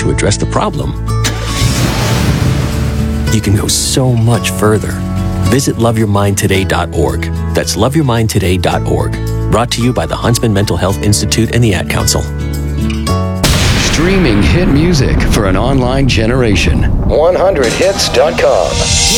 to address the problem, you can go so much further. Visit loveyourmindtoday.org. That's loveyourmindtoday.org. Brought to you by the Huntsman Mental Health Institute and the Ad Council. Streaming hit music for an online generation. 100hits.com.